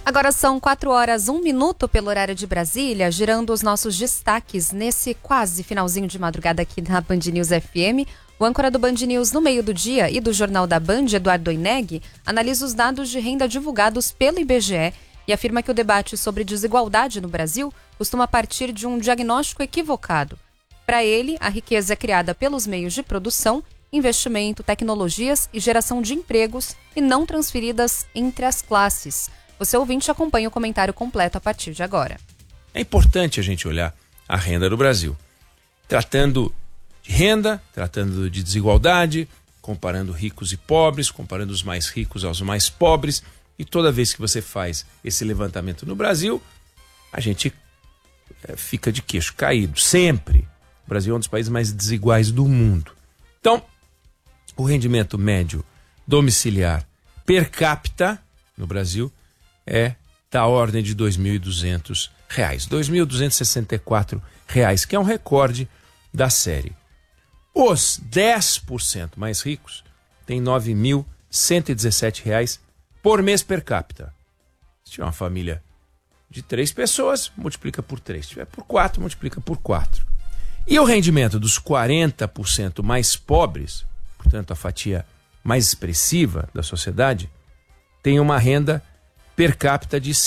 Agora são 4h01 pelo horário de Brasília, girando os nossos destaques nesse quase finalzinho de madrugada aqui na Band News FM. O âncora do Band News no meio do dia e do Jornal da Band, Eduardo Oineg, analisa os dados de renda divulgados pelo IBGE e afirma que o debate sobre desigualdade no Brasil costuma partir de um diagnóstico equivocado. Para ele, a riqueza é criada pelos meios de produção, investimento, tecnologias e geração de empregos e não transferidas entre as classes. Você ouvinte acompanha o comentário completo a partir de agora. É importante a gente olhar a renda do Brasil, tratando de renda, tratando de desigualdade, comparando ricos e pobres, comparando os mais ricos aos mais pobres. E toda vez que você faz esse levantamento no Brasil, a gente fica de queixo caído, sempre. O Brasil é um dos países mais desiguais do mundo. Então, o rendimento médio domiciliar per capita no Brasil é da ordem de R$ 2.200, R$ 2.264, que é um recorde da série. Os 10% mais ricos têm R$ 9.117 por mês per capita. Se tiver uma família de 3 pessoas, multiplica por 3. Se tiver por 4, multiplica por 4. E o rendimento dos 40% mais pobres, portanto a fatia mais expressiva da sociedade, tem uma renda per capita de